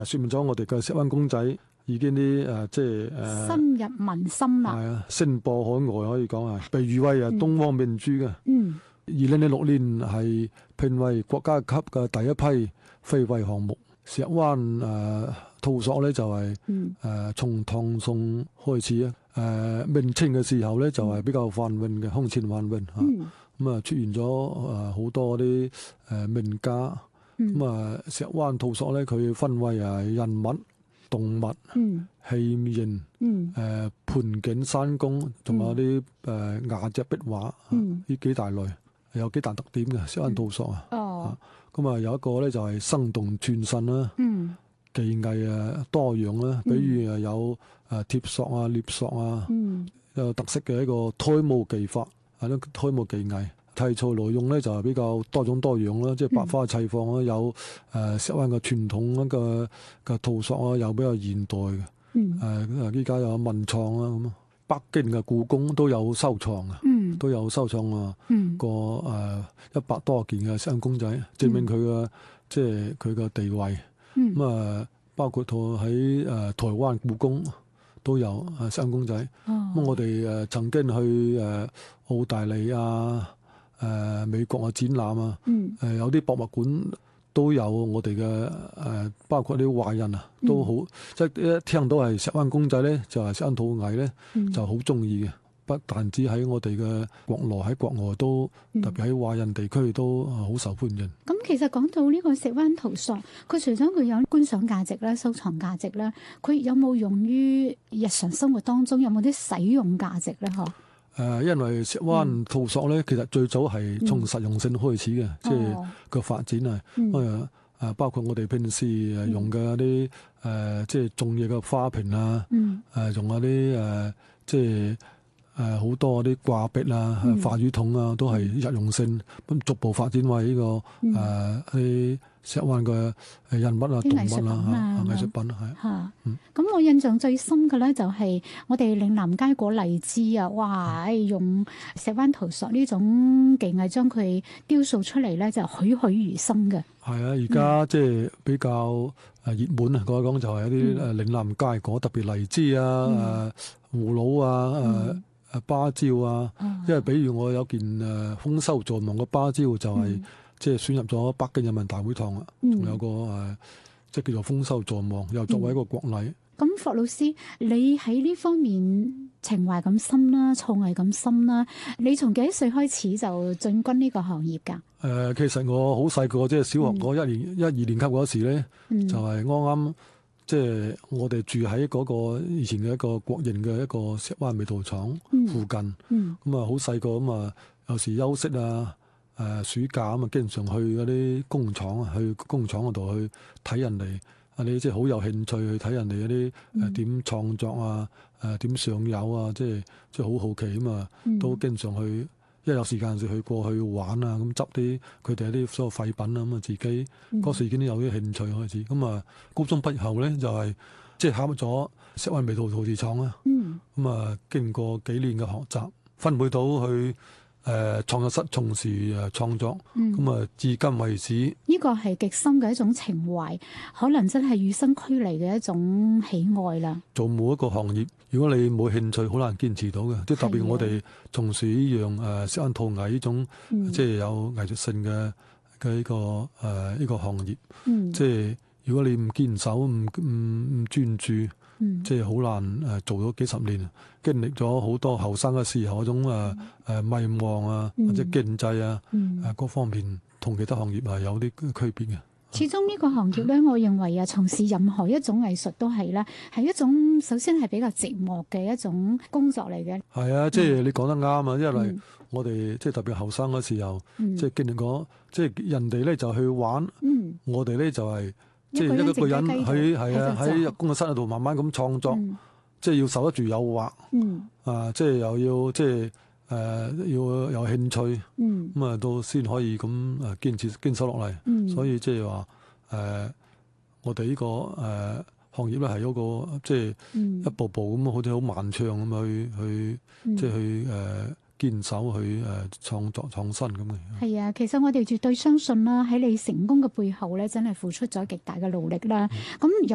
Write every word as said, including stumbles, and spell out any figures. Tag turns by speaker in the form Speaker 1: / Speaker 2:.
Speaker 1: 説明咗我哋嘅石灣公仔已經啲誒即係誒
Speaker 2: 深入民心啦。
Speaker 1: 係啊，聲播海外可以講係被譽為啊東方明珠嘅。
Speaker 2: 嗯。
Speaker 1: 二零零六年係評為國家級嘅第一批非遺項目。石灣誒陶塑咧就係誒從唐宋開始啊，誒明清嘅時候咧就係比較繁榮嘅，空前繁榮嚇。咁啊出現咗誒好多啲誒名家。咁啊石灣陶塑咧佢分為誒人物、動物、器形、誒盆景、山宮，仲有啲誒瓦隻壁畫，呢幾大類有幾大特點嘅石灣陶塑啊。哦。咁啊，有一個咧就係生動傳神啦，嗯、技藝啊多樣啦，比如啊有誒貼塑啊、捏塑啊，嗯、有特色嘅一個胎模技法，係咯胎模技藝。題材內容咧就係比較多種多樣啦，即係百花齊放啊，有誒石灣嘅傳統一個嘅陶塑啊，有比較現代嘅，誒依家有文創啊咁。北京嘅故宮都有收藏啊，嗯、都有收藏啊，嗯、個誒一百多件嘅石灣公仔，證明佢嘅即係佢嘅地位。咁啊、嗯，包括到喺誒台灣故宮都有誒石灣公仔。咁、哦、我哋誒曾經去誒澳大利亞、誒美國嘅展覽啊，誒、嗯、有啲博物館都有我哋嘅誒，包括啲華人啊，都好、嗯、即係一聽到係石灣公仔咧，就係石灣陶藝咧，嗯、就好中意嘅。不但止喺我哋嘅國內，喺國外都、嗯、特別喺華人地區都好受歡迎。
Speaker 2: 咁、嗯、其實講到呢個石灣陶塑，佢除咗佢有觀賞價值啦、收藏價值啦，佢有冇用於日常生活當中有冇啲使用價值咧？嗬？
Speaker 1: 誒，因為石灣陶塑咧，其實最早係從實用性開始嘅，嗯、即係個發展啊。誒誒、嗯，包括我哋平時誒用嘅一啲誒，即係種嘢嘅花瓶啊，誒仲、嗯、有啲誒，即係誒好多啲掛壁啊、嗯、化魚桶啊，都係日用性。咁逐步發展為呢、這個誒啲。嗯呃石灣嘅人物啊、動物啊、藝術品係
Speaker 2: 嚇。咁我印象最深嘅咧就係我哋嶺南街果荔枝啊，哇！嗯、用石灣陶塑呢種技藝將佢雕塑出嚟咧，就栩栩如生嘅。係
Speaker 1: 啊，而家即係比較誒熱門啊，講一講就係一啲誒嶺南街果，特別荔枝啊、誒葫蘆啊、誒誒芭蕉啊。嗯、因為比如我有件誒豐收在望嘅芭蕉就係、是。嗯即係選入咗北京人民大會堂啊，仲、嗯、有個誒、呃，即係叫做豐收在望，又作為一個國禮。
Speaker 2: 咁、嗯、霍老師，你喺呢方面情懷咁深啦，創藝咁深啦，你從幾多歲開始就進軍呢個行業㗎？誒、
Speaker 1: 呃，其實我好細個，即係小學嗰一年、嗯、一二年級嗰時咧，嗯、就係啱啱即係我哋住喺嗰個以前嘅一個國營嘅一個石灣味道廠附近。咁啊，好細個咁啊，有時休息啊。誒、呃、暑假咁啊，經常去嗰啲工廠啊，去工廠嗰度去睇人哋啊，你即係好有興趣去睇人哋嗰啲誒點創作啊，誒點上釉啊，即係即係好好奇啊嘛，都經常去，一有時間就去過去玩啊，咁執啲佢哋啲所有廢品啊，咁啊自己嗰時已經有啲興趣開始，咁啊高中畢業後咧就係、是、即係考咗石灣味道陶瓷廠啊，咁啊經過幾年嘅學習，分配到去。誒創作室從事誒創作，咁啊、嗯、至今為止，
Speaker 2: 呢個係極深嘅一種情懷，可能真係與生俱嚟嘅一種喜愛啦。
Speaker 1: 做每一個行業，如果你冇興趣，好難堅持到嘅。即係特別我哋從事呢樣誒石灣陶藝呢種，嗯、即係有藝術性嘅嘅呢個誒呢、呃呢個行業。嗯、即係如果你唔堅守、唔唔唔專注。嗯、即係好難誒做咗幾十年，經歷咗好多後生嘅時候嗰種誒誒、嗯、迷茫啊，或者經濟啊，誒、嗯、各方面同其他行業係有啲區別嘅。
Speaker 2: 始終呢個行業咧，我認為啊，從事任何一種藝術都係啦，係一種首先係比較寂寞嘅一種工作嚟嘅。
Speaker 1: 係啊，即係你講得啱啊，因為我哋即係特別後生嗰時候，嗯、即係經歷過，即係人哋咧就去玩，嗯、我哋咧就係、是。即係一個人喺係啊喺工作室度慢慢咁創作，嗯、即係要受得住誘惑，嗯、啊即係又要即係誒、呃、要有興趣，咁啊、嗯、到先可以咁誒堅持堅守落嚟。嗯、所以即係話誒我哋呢、這個誒、呃、行業咧係一個即係一步步咁好似好漫長咁去去、嗯、即係去誒。呃堅守去誒創作創新咁嘅。
Speaker 2: 係啊，其實我哋絕對相信啦，喺你成功嘅背後咧，真係付出咗極大嘅努力啦。咁、嗯、有